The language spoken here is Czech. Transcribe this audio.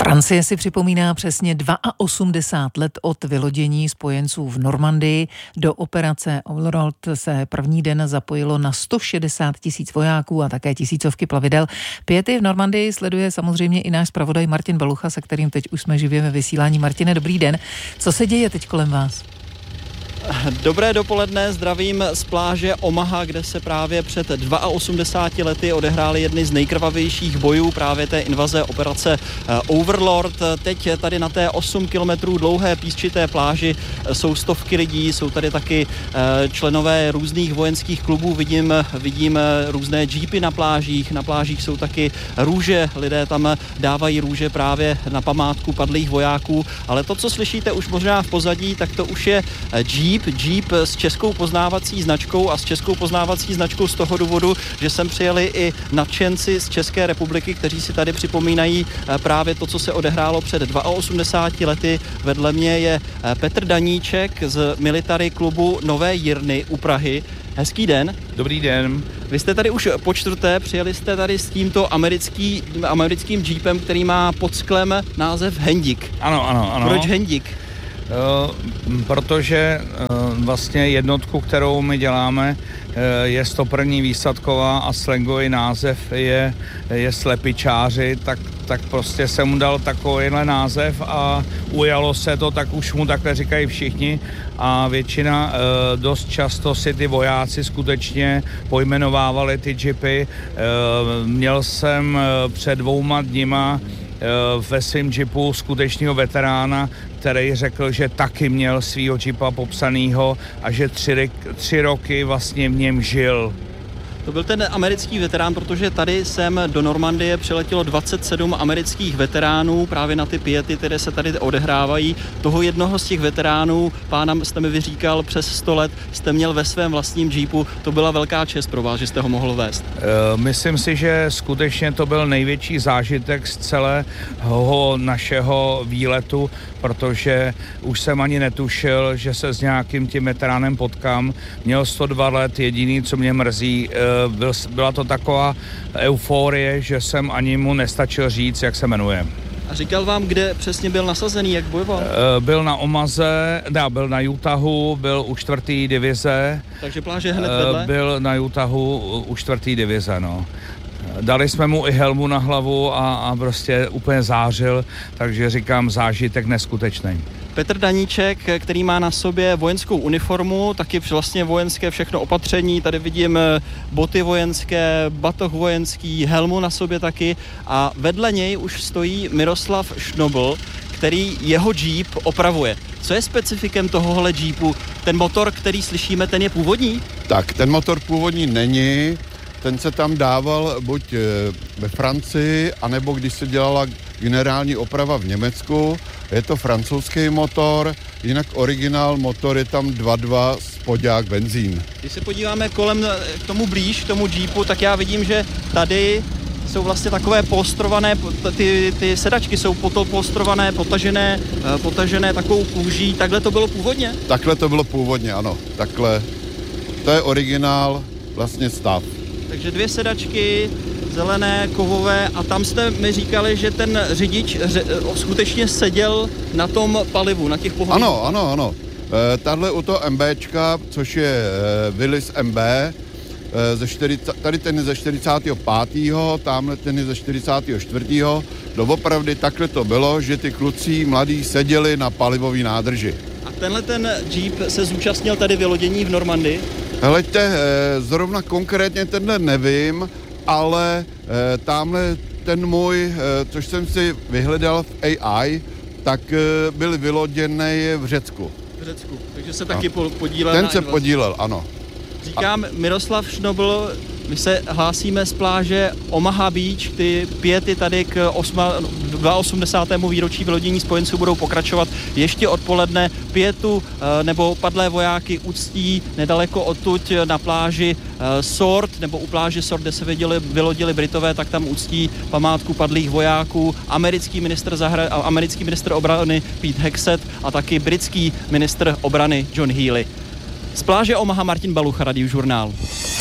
Francie si připomíná přesně 82 let od vylodění spojenců v Normandii. Do operace Overlord se první den zapojilo na 160 000 vojáků a také tisícovky plavidel. Piety v Normandii sleduje samozřejmě i náš zpravodaj Martin Balucha, se kterým teď už jsme živě ve vysílání. Martine, dobrý den. Co se děje teď kolem vás? Dobré dopoledne, zdravím z pláže Omaha, kde se právě před 82 lety odehrály jedny z nejkrvavějších bojů právě té invaze operace Overlord. Teď tady na té 8 kilometrů dlouhé písčité pláži jsou stovky lidí, jsou tady taky členové různých vojenských klubů, vidím různé džípy na plážích jsou taky růže, lidé tam dávají růže právě na památku padlých vojáků, ale to, co slyšíte už možná v pozadí, tak to už je Jeep s českou poznávací značkou a s českou poznávací značkou z toho důvodu, že sem přijeli i nadšenci z České republiky, kteří si tady připomínají právě to, co se odehrálo před 82 lety. Vedle mě je Petr Daníček z military klubu Nové Jirny u Prahy. Hezký den. Dobrý den. Vy jste tady už po čtvrté, přijeli jste tady s tímto americkým jeepem, který má pod sklem název Hendik. Ano. Proč Hendik? Protože vlastně jednotku, kterou my děláme, je 101. výsadková a slangový název je slepičáři, tak prostě jsem mu dal takovýhle název a ujalo se to, tak už mu takhle říkají všichni a většina, dost často si ty vojáci skutečně pojmenovávali ty džipy. Měl jsem před 2 dnima ve svém džipu skutečného veterána, který řekl, že taky měl svýho džipa popsanýho a že 3 roky vlastně v něm žil. To byl ten americký veterán, protože tady sem do Normandie přiletělo 27 amerických veteránů právě na ty piety, které se tady odehrávají. Toho jednoho z těch veteránů, pána jste mi vyříkal, přes 100 let jste měl ve svém vlastním džípu. To byla velká čest pro vás, že jste ho mohl vést. Myslím si, že skutečně to byl největší zážitek z celého našeho výletu, protože už jsem ani netušil, že se s nějakým tím veteránem potkám. Měl 102 let, jediný, co mě mrzí, byla to taková euforie, že jsem ani mu nestačil říct, jak se jmenuje. A říkal vám, kde přesně byl nasazený, jak bojoval? Byl na Omaze, byl na Utahu, byl u 4. divize. Takže pláže hned vedle? Byl na Utahu u 4. divize, no. Dali jsme mu i helmu na hlavu a prostě úplně zářil, takže říkám zážitek neskutečný. Petr Daníček, který má na sobě vojenskou uniformu, taky vlastně vojenské všechno opatření, tady vidím boty vojenské, batoh vojenský, helmu na sobě taky a vedle něj už stojí Miroslav Šnobl, který jeho džíp opravuje. Co je specifikem tohohle džípu? Ten motor, který slyšíme, ten je původní? Tak, ten motor původní není, ten se tam dával buď ve Francii, anebo když se dělala generální oprava v Německu. Je to francouzský motor, jinak originál motor je tam 2.2 spodák benzín. Když se podíváme kolem k tomu blíž, k tomu džípu, tak já vidím, že tady jsou vlastně takové postrované, ty sedačky jsou postrované, potažené takovou kůží. Takhle to bylo původně? Takhle to bylo původně, ano. Takhle. To je originál, vlastně stav. Takže 2 sedačky, zelené, kovové a tam jste mi říkali, že ten řidič skutečně seděl na tom palivu, na těch pohodlích. Ano. Tahle u toho MBčka, což je Willys MB, tady ten je ze 45. Tamhle ten je ze 44. Doopravdy takhle to bylo, že ty kluci mladí seděli na palivový nádrži. A tenhle ten džíp se zúčastnil tady vylodění v Normandii? Hleďte, zrovna konkrétně tenhle nevím, ale tamhle ten můj, což jsem si vyhledal v AI, tak byl vyloděný v Řecku. V Řecku, takže se taky podílel. Ten se podílel, ano. Říkám Miroslav Šnobl, my se hlásíme z pláže Omaha Beach, ty piety tady k 82. výročí vylodění spojenců budou pokračovat ještě odpoledne. Pietu nebo padlé vojáky uctí nedaleko odtud na pláži Sword, nebo u pláže Sword, kde se vylodili Britové, tak tam uctí památku padlých vojáků americký ministr obrany Pete Hegseth a taky britský ministr obrany John Healey. Z pláže Omaha Martin Balucha, Radiožurnál.